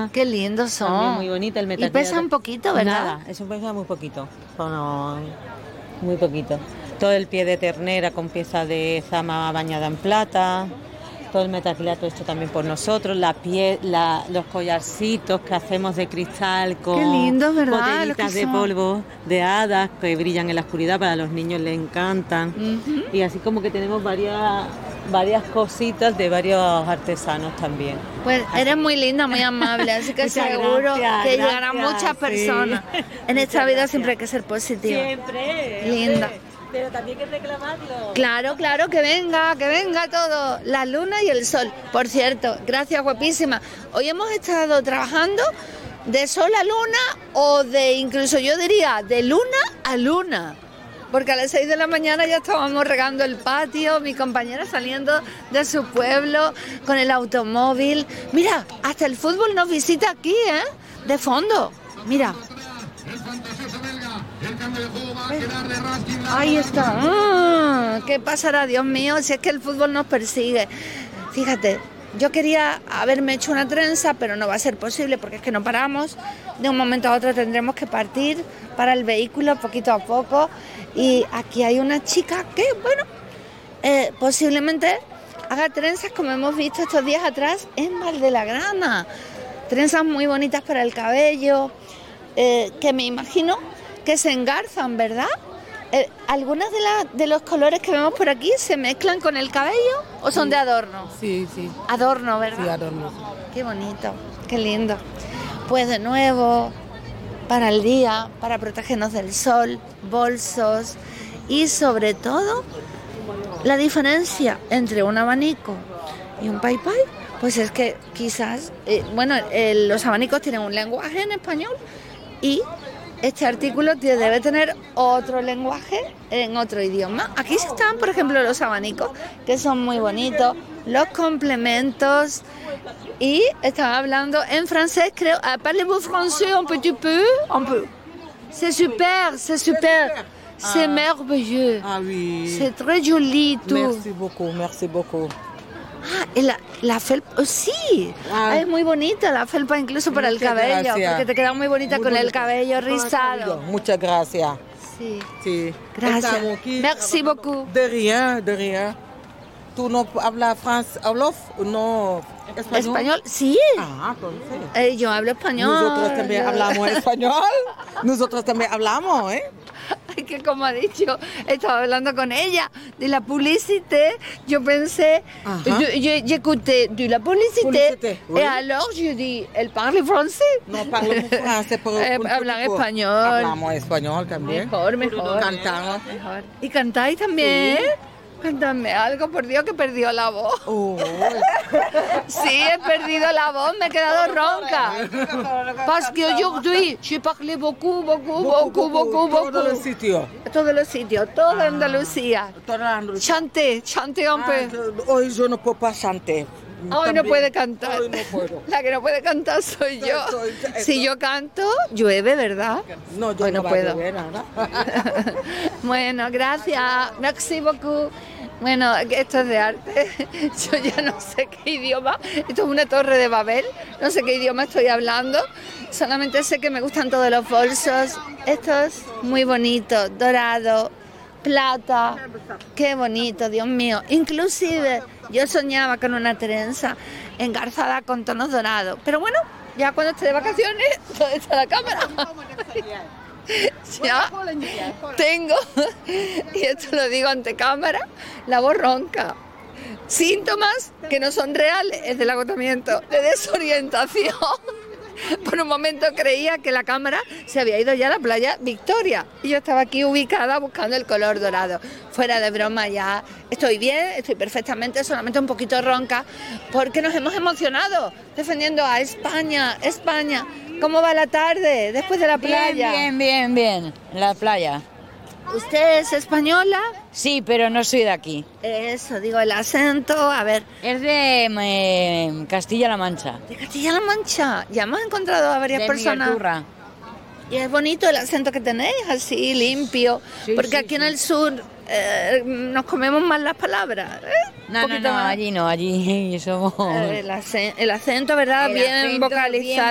Palma. Qué lindos son. También muy bonita el Y metacrilato. pesan poquito, ¿verdad? Nada, eso pesa muy poquito. Son muy poquito. Todo el pie de ternera con pieza de zama bañada en plata. Todo el metacrilato hecho también por nosotros, los collarcitos que hacemos de cristal con Qué lindo, ¿verdad? botellitas de polvo de hadas que brillan en la oscuridad, para los niños les encantan. Y así como que tenemos varias cositas de varios artesanos también. Pues eres muy linda, muy amable, así que Muchas seguro gracias, que llegarán gracias, muchas personas. sí. En esta Muchas vida gracias. siempre hay que ser positiva. Siempre. Linda. Pero también hay que reclamarlo. Claro, claro, que venga todo, la luna y el sol. Por cierto, gracias, guapísima. Hoy hemos estado trabajando de sol a luna o incluso yo diría, de luna a luna. Porque a las 6 de la mañana ya estábamos regando el patio, mi compañera saliendo de su pueblo con el automóvil. Mira, hasta el fútbol nos visita aquí, ¿eh? De fondo, mira. Ahí está. ¿Qué pasará, Dios mío? Si es que el fútbol nos persigue. Fíjate, yo quería haberme hecho una trenza, pero no va a ser posible porque es que no paramos. De un momento a otro tendremos que partir para el vehículo poquito a poco. Y aquí hay una chica que, bueno, posiblemente haga trenzas como hemos visto estos días atrás en Valdelagrana. Trenzas muy bonitas para el cabello, que me imagino que se engarzan, ¿verdad? ¿Algunas de los colores que vemos por aquí se mezclan con el cabello o son de adorno? Sí. Adorno, ¿verdad? Sí, adorno. Qué bonito, qué lindo. Pues de nuevo, para el día, para protegernos del sol, bolsos y sobre todo la diferencia entre un abanico y un pai pai, pues es que quizás, los abanicos tienen un lenguaje en español y este artículo debe tener otro lenguaje en otro idioma. Aquí están, por ejemplo, los abanicos, que son muy bonitos, los complementos, y estaba hablando en francés, creo. Parlez-vous français un petit peu? Un peu. C'est super, c'est merveilleux. Ah oui. C'est très joli tout. Merci beaucoup. Ah, y la felpa, sí, es muy bonita la felpa incluso para el Muchas cabello, gracias. porque te queda muy bonita Muy con el bonita. cabello rizado. Muchas gracias. Sí, Sí. gracias. Estamos aquí Merci beaucoup. De rien. ¿Tú no hablas Wolof o no español? ¿Español? Sí. Ah, entonces. Yo hablo español. Nosotros también hablamos español. Nosotros también hablamos, ¿eh? Ay, que como ha dicho, estaba hablando con ella de la publicité. Yo pensé, j'écoutais de la publicité. Oui. Et alors, je dis, elle parle français. No hablamos francés, pero Hablan español. Hablamos español también. Mejor. Cantamos. Mejor. ¿Y cantáis también? Cántame algo, por Dios, que perdió la voz. Oh. Sí, he perdido la voz, me he quedado ronca. Parce que aujourd'hui, je parlé beaucoup. Todos los sitios. Todos los sitios, toda Andalucía. Toda Andalucía. Chante un peu. Hoy yo no puedo pasarte. Hoy no puede cantar. Hoy no puedo. La que no puede cantar soy yo. Si yo canto, llueve, ¿verdad? No, yo Hoy no va a puedo. llover, nada. Bueno, gracias. Merci beaucoup. Bueno, esto es de arte. Yo ya no sé qué idioma. Esto es una torre de Babel. No sé qué idioma estoy hablando. Solamente sé que me gustan todos los bolsos. Estos muy bonitos, dorado, plata. Qué bonito, Dios mío. Inclusive yo soñaba con una trenza engarzada con tonos dorados. Pero bueno, ya cuando esté de vacaciones, ¿dónde está la cámara? Ya tengo, y esto lo digo ante cámara, la voz ronca. Síntomas que no son reales, es del agotamiento, de desorientación. Por un momento creía que la cámara se había ido ya a la playa Victoria y yo estaba aquí ubicada buscando el color dorado. Fuera de broma, ya estoy bien, estoy perfectamente, solamente un poquito ronca porque nos hemos emocionado defendiendo a España. ¿Cómo va la tarde después de la playa? Bien, la playa. ¿Usted es española? Sí, pero no soy de aquí. Eso, digo, el acento, a ver. Es de Castilla-La Mancha. De Castilla-La Mancha. Ya hemos encontrado a varias de personas. Miguelturra. Y es bonito el acento que tenéis, así, limpio. Sí, porque sí, aquí en sí. el sur nos comemos más las palabras. Un No, poquito más. allí no, allí somos... El acento, ¿verdad? El Bien acento vocalizado.